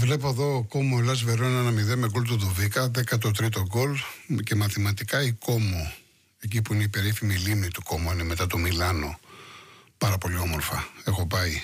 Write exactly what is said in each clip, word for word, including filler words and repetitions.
Βλέπω εδώ Κόμο Ελλάς Βερόνα ένα μηδέν με γκολ του Δουβίκα, δέκατο τρίτο γκολ και μαθηματικά η Κόμο, εκεί που είναι η περίφημη λίμνη του Κόμο, είναι μετά το Μιλάνο, πάρα πολύ όμορφα. Έχω πάει.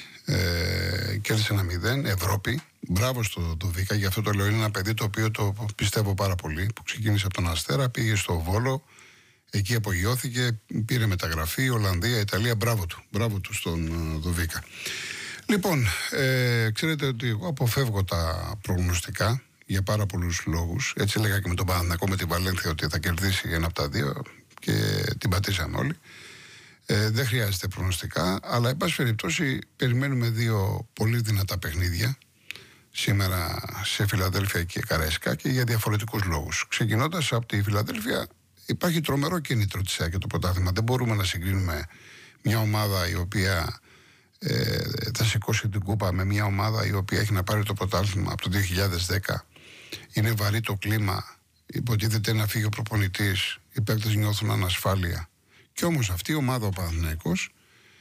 Ε, κέρδισε ένα μηδέν, Ευρώπη. Μπράβο στο Δουβίκα, γι' αυτό το λέω. Είναι ένα παιδί το οποίο το πιστεύω πάρα πολύ. Που ξεκίνησε από τον Αστέρα, πήγε στο Βόλο, εκεί απογειώθηκε, πήρε μεταγραφή, Ολλανδία, Ιταλία. Μπράβο του, μπράβο του στον Δουβίκα. Λοιπόν, ε, ξέρετε ότι εγώ αποφεύγω τα προγνωστικά για πάρα πολλούς λόγους. Έτσι έλεγα και με τον Παναθηναϊκό, με την Βαλένθια, ότι θα κερδίσει ένα από τα δύο και την πατήσαν όλοι. Ε, δεν χρειάζεται προγνωστικά, αλλά εν πάση περιπτώσει περιμένουμε δύο πολύ δυνατά παιχνίδια σήμερα σε Φιλαδέλφια και Καραϊσκά και για διαφορετικούς λόγους. Ξεκινώντας από τη Φιλαδέλφια, υπάρχει τρομερό κίνητρο της ΑΕΚ για το πρωτάθλημα. Δεν μπορούμε να συγκρίνουμε μια ομάδα η οποία ε, θα σηκώσει την κούπα με μια ομάδα η οποία έχει να πάρει το πρωτάθλημα από το δύο χιλιάδες δέκα. Είναι βαρύ το κλίμα, υποτίθεται να φύγει ο προπονητής, οι παίκτες νιώθουν ανασφάλεια. Και όμως αυτή η ομάδα, ο Παναθηναϊκός,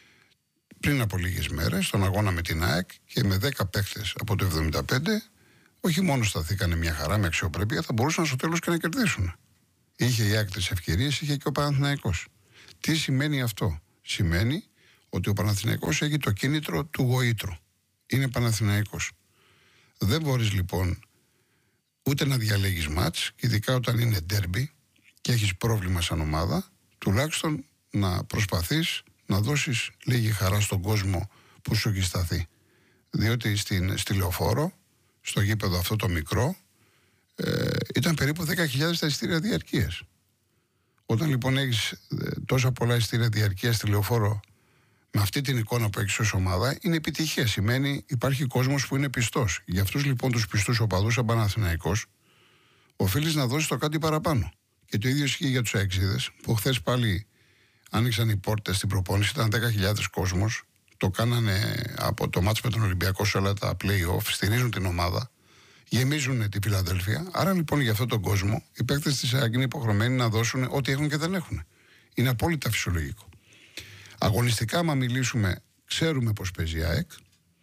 πριν από λίγες μέρες, στον αγώνα με την ΑΕΚ και με δέκα παίκτες από το εβδομήντα πέντε, όχι μόνο σταθήκανε μια χαρά με αξιοπρέπεια, θα μπορούσαν στο τέλος και να κερδίσουν. Είχε η ΑΕΚ τις ευκαιρίες, είχε και ο Παναθηναϊκός. Τι σημαίνει αυτό? Σημαίνει ότι ο Παναθηναϊκός έχει το κίνητρο του γοήτρου. Είναι Παναθηναϊκός. Δεν μπορείς λοιπόν ούτε να διαλέγεις μάτς, ειδικά όταν είναι ντέρμπι και έχεις πρόβλημα σαν ομάδα, τουλάχιστον να προσπαθείς να δώσεις λίγη χαρά στον κόσμο που σου έχει σταθεί. Διότι στην, στη Λεωφόρο, στο γήπεδο αυτό το μικρό, ε, ήταν περίπου δέκα χιλιάδες τα εισιτήρια διαρκείας. Όταν λοιπόν έχεις ε, τόσα πολλά εισιτήρια διαρκείας στη Λεωφόρο, με αυτή την εικόνα που έχεις ως ομάδα, είναι επιτυχία. Σημαίνει υπάρχει κόσμος που είναι πιστός. Για αυτούς λοιπόν τους πιστούς οπαδούς, σαν Παναθηναϊκός, οφείλεις να δώσεις το κάτι παραπάνω. Και το ίδιο ισχύει για τους αεξίδες, που χθες πάλι άνοιξαν οι πόρτες στην προπόνηση, ήταν δέκα χιλιάδες κόσμος. Το κάνανε από το μάτς με τον Ολυμπιακό σε όλα τα play-off, στηρίζουν την ομάδα, γεμίζουν τη Φιλαδέλφια. Άρα λοιπόν για αυτόν τον κόσμο, οι παίκτες της ΑΕΚ είναι υποχρεωμένοι να δώσουν ό,τι έχουν και δεν έχουν. Είναι απόλυτα φυσιολογικό. Αγωνιστικά, άμα μιλήσουμε, ξέρουμε πώς παίζει η ΑΕΚ.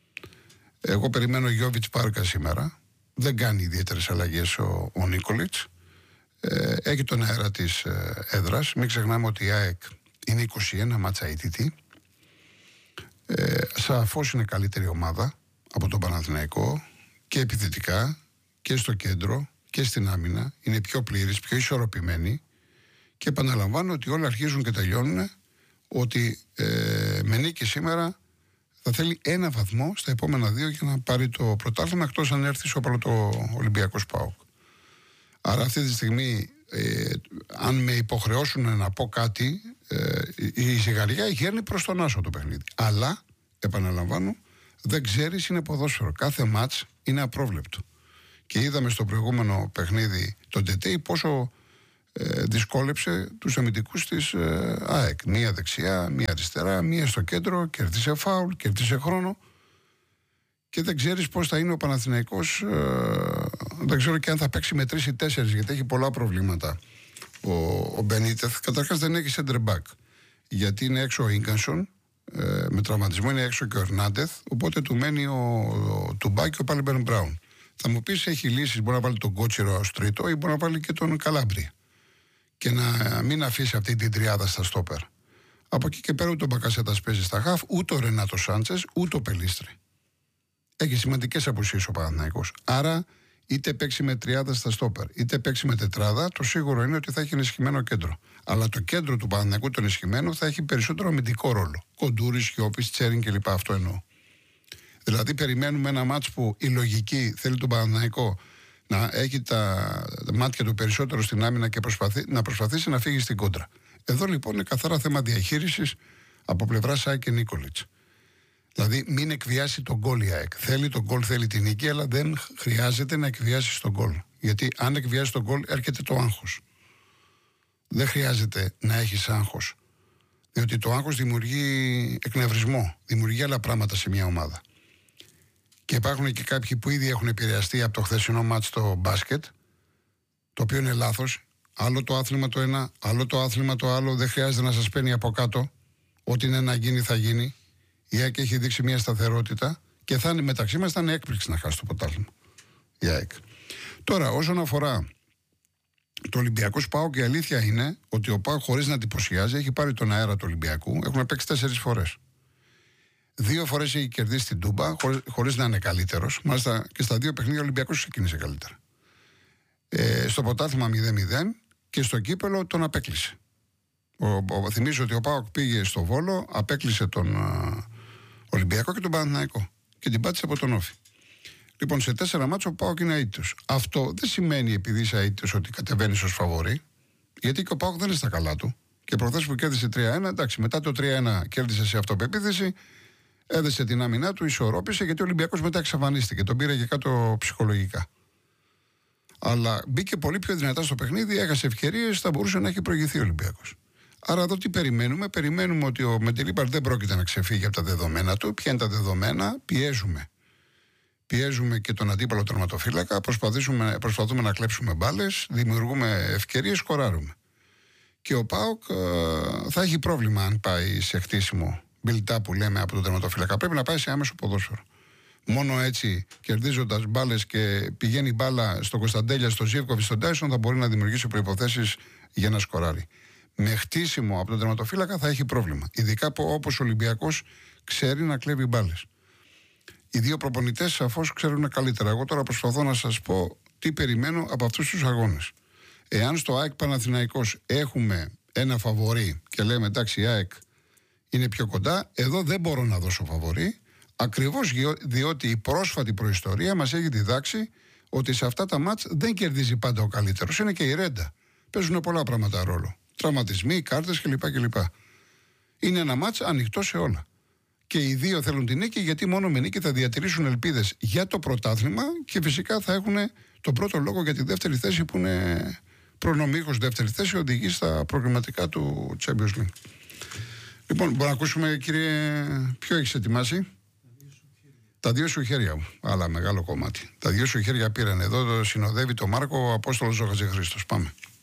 Εγώ περιμένω Γιώβιτς Πάρκα σήμερα. Δεν κάνει ιδιαίτερες αλλαγές ο, ο Νίκολιτς. Ε, έχει τον αέρα της ε, έδρας. Μην ξεχνάμε ότι η ΑΕΚ είναι είκοσι ένα μάτσα αίτητη. Ε, σαφώς είναι καλύτερη ομάδα από τον Παναθηναϊκό και επιθετικά και στο κέντρο και στην άμυνα. Είναι πιο πλήρης, πιο ισορροπημένη και επαναλαμβάνω ότι όλα αρχίζουν και τελειώνουν ότι ε, με νίκη σήμερα θα θέλει ένα βαθμό στα επόμενα δύο για να πάρει το πρωτάθλημα, εκτός αν έρθει σώπαλο το Ολυμπιακός ΠΑΟΚ. Άρα αυτή τη στιγμή, ε, αν με υποχρεώσουν να πω κάτι, ε, η ζυγαριά γέρνει προς τον άσο το παιχνίδι. Αλλά, επαναλαμβάνω, δεν ξέρεις, είναι ποδόσφαιρο. Κάθε μάτς είναι απρόβλεπτο. Και είδαμε στο προηγούμενο παιχνίδι τον Τετέι πόσο ε, δυσκόλεψε τους αμυντικούς της ε, ΑΕΚ. Μία δεξιά, μία αριστερά, μία στο κέντρο, κέρδισε φάουλ, κέρδισε χρόνο. Και δεν ξέρεις πώς θα είναι ο Παναθηναϊκός, ε, δεν ξέρω και αν θα παίξει με τρεις ή τέσσερις, γιατί έχει πολλά προβλήματα ο, ο Μπενίτεθ. Καταρχάς δεν έχει center back, γιατί είναι έξω ο Ίγκανσον, ε, με τραυματισμό, είναι έξω και ο Ερνάντεθ, οπότε του μένει ο, ο Τουμπά και ο Πάλιμπερν Μπράουν. Θα μου πεις έχει λύσεις, μπορεί να βάλει τον Κότσιρο ως τρίτο ή μπορεί να βάλει και τον Καλάμπρια και να μην αφήσει αυτή την τριάδα στα στόπερ. Από εκεί και πέρα ούτε ο Μπακασέτας παίζει στα χαφ, ούτε ο Ρενάτο Σάντσες, ούτε ο Πελίστρη. Έχει σημαντικές απουσίες ο Παναθηναϊκός. Άρα, είτε παίξει με τριάδα στα στόπερ, είτε παίξει με τετράδα, το σίγουρο είναι ότι θα έχει ενισχυμένο κέντρο. Αλλά το κέντρο του Παναθηναϊκού, το ενισχυμένο, θα έχει περισσότερο αμυντικό ρόλο. Κοντούρης, Σιώπης, Τσέριν κλπ. Αυτό εννοώ. Δηλαδή, περιμένουμε ένα μάτς που η λογική θέλει τον Παναθηναϊκό να έχει τα μάτια του περισσότερο στην άμυνα και προσπαθεί, να προσπαθήσει να φύγει στην κόντρα. Εδώ λοιπόν είναι καθαρά θέμα διαχείρισης από πλευράς ΑΕΚ και Νίκολιτς. Δηλαδή, μην εκβιάσει τον γκολ η ΑΕΚ. Θέλει τον γκολ, θέλει την νίκη, αλλά δεν χρειάζεται να εκβιάσει τον γκολ. Γιατί αν εκβιάσει τον γκολ, έρχεται το άγχος. Δεν χρειάζεται να έχεις άγχος. Διότι το άγχος δημιουργεί εκνευρισμό, δημιουργεί άλλα πράγματα σε μια ομάδα. Και υπάρχουν και κάποιοι που ήδη έχουν επηρεαστεί από το χθεσινό μάτς στο μπάσκετ, το οποίο είναι λάθος. Άλλο το άθλημα το ένα, άλλο το άθλημα το άλλο. Δεν χρειάζεται να σας παίρνει από κάτω. Ό,τι είναι να γίνει, θα γίνει. Η ΑΕΚ έχει δείξει μια σταθερότητα και θα είναι μεταξύ μας, θα είναι έκπληξη να χάσει το πρωτάθλημα. η ΑΕΚ. Τώρα, όσον αφορά το Ολυμπιακό ΠΑΟΚ, η αλήθεια είναι ότι ο ΠΑΟΚ, χωρίς να εντυπωσιάζει, έχει πάρει τον αέρα του Ολυμπιακού. Έχουν παίξει τέσσερις φορές. Δύο φορές έχει κερδίσει την Τούμπα, χωρίς, χωρίς να είναι καλύτερος. Μάλιστα και στα δύο παιχνίδια ο Ολυμπιακός ξεκίνησε καλύτερα. Ε, στο πρωτάθλημα μηδέν μηδέν και στο κύπελο τον απέκλεισε. Ο, ο, θυμίζω ότι ο ΠΑΟΚ πήγε στο Βόλο, απέκλεισε τον α, Ολυμπιακό και τον Παναθηναϊκό. Και την πάτησε από τον Όφη. Λοιπόν, σε τέσσερα μάτσο ο ΠΑΟΚ είναι αίτητος. Αυτό δεν σημαίνει επειδή είσαι αίτητος ότι κατεβαίνεις ως φαβορί, γιατί και ο ΠΑΟΚ δεν είναι στα καλά του. Και προχθές που κέρδισε τρία ένα, εντάξει, μετά το τρία ένα κέρδισε σε αυτοπεποίθηση, έδεσε την άμυνά του, ισορρόπησε, γιατί ο Ολυμπιακός μετά εξαφανίστηκε. Τον πήρε και κάτω ψυχολογικά. Αλλά μπήκε πολύ πιο δυνατά στο παιχνίδι, έχασε ευκαιρίες, θα μπορούσε να έχει προηγηθεί ο Ολυμπιακός. Άρα εδώ τι περιμένουμε? Περιμένουμε ότι ο Μεντιλίμπαρ δεν πρόκειται να ξεφύγει από τα δεδομένα του. Ποια είναι τα δεδομένα? Πιέζουμε. Πιέζουμε και τον αντίπαλο τερματοφύλακα, προσπαθούμε να κλέψουμε μπάλες, δημιουργούμε ευκαιρίες, σκοράρουμε. Και ο ΠΑΟΚ ε, θα έχει πρόβλημα αν πάει σε χτίσιμο μπιλτά που λέμε από τον τερματοφύλακα. Πρέπει να πάει σε άμεσο ποδόσφαιρο. Μόνο έτσι, κερδίζοντας μπάλες και πηγαίνει μπάλα στον Κωνσταντέλια, στον Ζίβκοβιτ, στον Τάισον, θα μπορεί να δημιουργήσει προϋποθέσεις για να σκοράρει. Με χτίσιμο από τον τερματοφύλακα θα έχει πρόβλημα. Ειδικά όπως ο Ολυμπιακός ξέρει να κλέβει μπάλες. Οι δύο προπονητές σαφώς ξέρουν καλύτερα. Εγώ τώρα προσπαθώ να σας πω τι περιμένω από αυτούς τους αγώνες. Εάν στο ΑΕΚ Παναθηναϊκός έχουμε ένα φαβορί και λέμε εντάξει, η ΑΕΚ είναι πιο κοντά, εδώ δεν μπορώ να δώσω φαβορί. Ακριβώς διότι η πρόσφατη προϊστορία μας έχει διδάξει ότι σε αυτά τα μάτς δεν κερδίζει πάντα ο καλύτερος. Είναι και η ρέντα. Παίζουν πολλά πράγματα ρόλο. Τραυματισμοί, κάρτες κλπ. κλπ. Είναι ένα μάτς ανοιχτό σε όλα. Και οι δύο θέλουν την νίκη, γιατί μόνο με νίκη θα διατηρήσουν ελπίδες για το πρωτάθλημα και φυσικά θα έχουν τον πρώτο λόγο για τη δεύτερη θέση, που είναι προνομίχος δεύτερη θέση, οδηγεί στα προγραμματικά του Champions League. Λοιπόν, μπορούμε να ακούσουμε, κύριε, ποιο έχεις ετοιμάσει? Τα δύο σου χέρια μου. Άλλα μεγάλο κομμάτι. Τα δύο σου χέρια πήραν. Εδώ το συνοδεύει το Μάρκο ο Απόστολος ο Χατζηχρήστος. Πάμε.